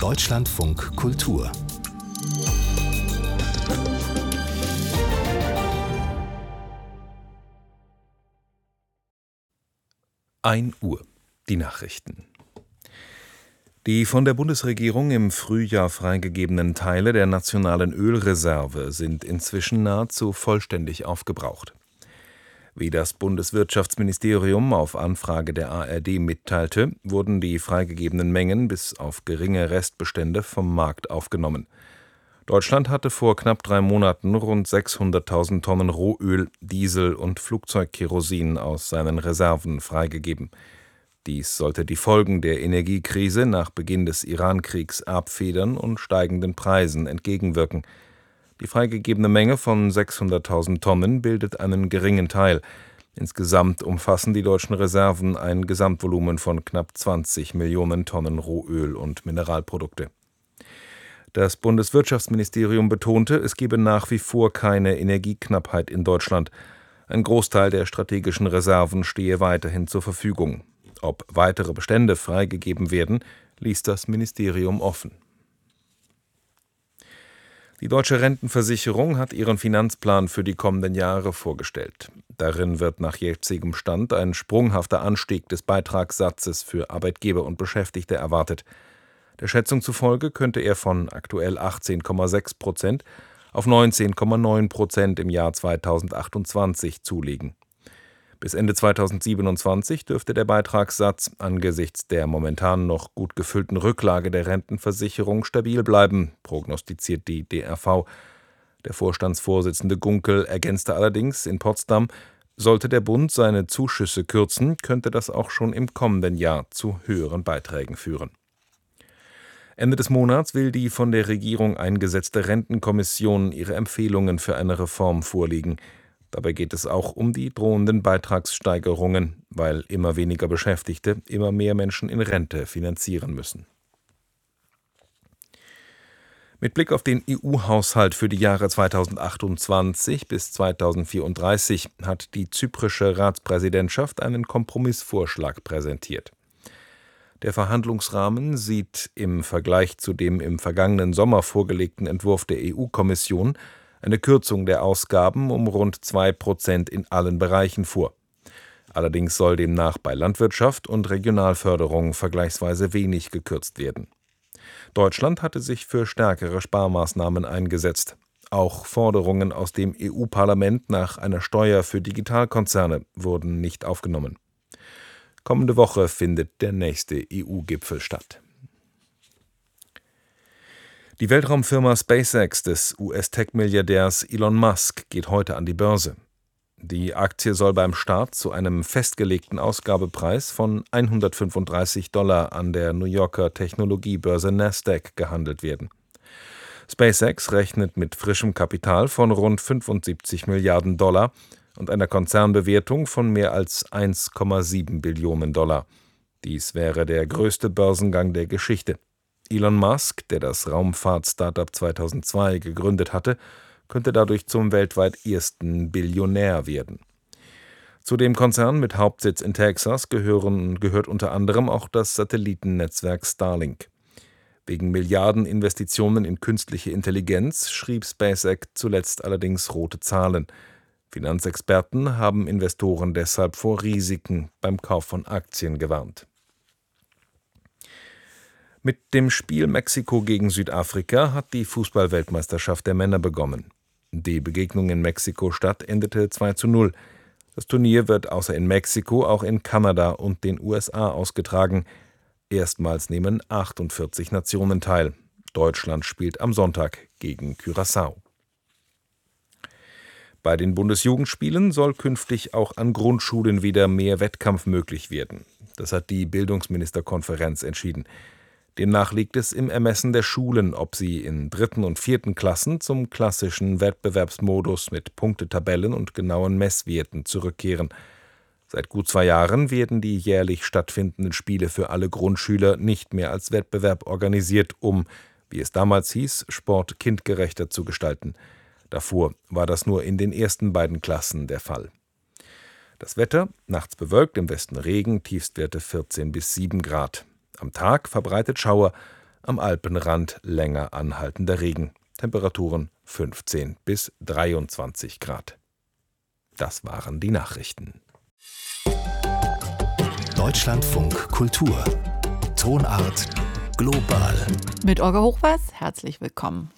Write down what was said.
Deutschlandfunk Kultur. Uhr. Die Nachrichten. Die von der Bundesregierung im Frühjahr freigegebenen Teile der nationalen Ölreserve sind inzwischen nahezu vollständig aufgebraucht. Wie das Bundeswirtschaftsministerium auf Anfrage der ARD mitteilte, wurden die freigegebenen Mengen bis auf geringe Restbestände vom Markt aufgenommen. Deutschland hatte vor knapp 3 Monaten rund 600.000 Tonnen Rohöl, Diesel und Flugzeugkerosin aus seinen Reserven freigegeben. Dies sollte die Folgen der Energiekrise nach Beginn des Iran-Kriegs abfedern und steigenden Preisen entgegenwirken. Die freigegebene Menge von 600.000 Tonnen bildet einen geringen Teil. Insgesamt umfassen die deutschen Reserven ein Gesamtvolumen von knapp 20 Millionen Tonnen Rohöl und Mineralprodukte. Das Bundeswirtschaftsministerium betonte, es gebe nach wie vor keine Energieknappheit in Deutschland. Ein Großteil der strategischen Reserven stehe weiterhin zur Verfügung. Ob weitere Bestände freigegeben werden, ließ das Ministerium offen. Die Deutsche Rentenversicherung hat ihren Finanzplan für die kommenden Jahre vorgestellt. Darin wird nach jetzigem Stand ein sprunghafter Anstieg des Beitragssatzes für Arbeitgeber und Beschäftigte erwartet. Der Schätzung zufolge könnte er von aktuell 18,6% auf 19,9% im Jahr 2028 zulegen. Bis Ende 2027 dürfte der Beitragssatz angesichts der momentan noch gut gefüllten Rücklage der Rentenversicherung stabil bleiben, prognostiziert die DRV. Der Vorstandsvorsitzende Gunkel ergänzte allerdings in Potsdam, sollte der Bund seine Zuschüsse kürzen, könnte das auch schon im kommenden Jahr zu höheren Beiträgen führen. Ende des Monats will die von der Regierung eingesetzte Rentenkommission ihre Empfehlungen für eine Reform vorlegen. Dabei geht es auch um die drohenden Beitragssteigerungen, weil immer weniger Beschäftigte immer mehr Menschen in Rente finanzieren müssen. Mit Blick auf den EU-Haushalt für die Jahre 2028 bis 2034 hat die zyprische Ratspräsidentschaft einen Kompromissvorschlag präsentiert. Der Verhandlungsrahmen sieht im Vergleich zu dem im vergangenen Sommer vorgelegten Entwurf der EU-Kommission eine Kürzung der Ausgaben um rund 2% in allen Bereichen vor. Allerdings soll demnach bei Landwirtschaft und Regionalförderung vergleichsweise wenig gekürzt werden. Deutschland hatte sich für stärkere Sparmaßnahmen eingesetzt. Auch Forderungen aus dem EU-Parlament nach einer Steuer für Digitalkonzerne wurden nicht aufgenommen. Kommende Woche findet der nächste EU-Gipfel statt. Die Weltraumfirma SpaceX des US-Tech-Milliardärs Elon Musk geht heute an die Börse. Die Aktie soll beim Start zu einem festgelegten Ausgabepreis von $135 an der New Yorker Technologiebörse Nasdaq gehandelt werden. SpaceX rechnet mit frischem Kapital von rund $75 Milliarden und einer Konzernbewertung von mehr als $1,7 Billionen. Dies wäre der größte Börsengang der Geschichte. Elon Musk, der das Raumfahrt-Startup 2002 gegründet hatte, könnte dadurch zum weltweit ersten Billionär werden. Zu dem Konzern mit Hauptsitz in Texas gehört unter anderem auch das Satellitennetzwerk Starlink. Wegen Milliardeninvestitionen in künstliche Intelligenz schrieb SpaceX zuletzt allerdings rote Zahlen. Finanzexperten haben Investoren deshalb vor Risiken beim Kauf von Aktien gewarnt. Mit dem Spiel Mexiko gegen Südafrika hat die Fußball-Weltmeisterschaft der Männer begonnen. Die Begegnung in Mexiko-Stadt endete 2:0. Das Turnier wird außer in Mexiko auch in Kanada und den USA ausgetragen. Erstmals nehmen 48 Nationen teil. Deutschland spielt am Sonntag gegen Curaçao. Bei den Bundesjugendspielen soll künftig auch an Grundschulen wieder mehr Wettkampf möglich werden. Das hat die Bildungsministerkonferenz entschieden. Demnach liegt es im Ermessen der Schulen, ob sie in 3. und 4. Klassen zum klassischen Wettbewerbsmodus mit Punktetabellen und genauen Messwerten zurückkehren. Seit gut 2 Jahren werden die jährlich stattfindenden Spiele für alle Grundschüler nicht mehr als Wettbewerb organisiert, um, wie es damals hieß, Sport kindgerechter zu gestalten. Davor war das nur in den ersten beiden Klassen der Fall. Das Wetter: nachts bewölkt, im Westen Regen, Tiefstwerte 14 bis 7 Grad. Am Tag verbreitet Schauer, am Alpenrand länger anhaltender Regen. Temperaturen 15 bis 23 Grad. Das waren die Nachrichten. Deutschlandfunk Kultur. Tonart global. Mit Olga Hochwas, herzlich willkommen.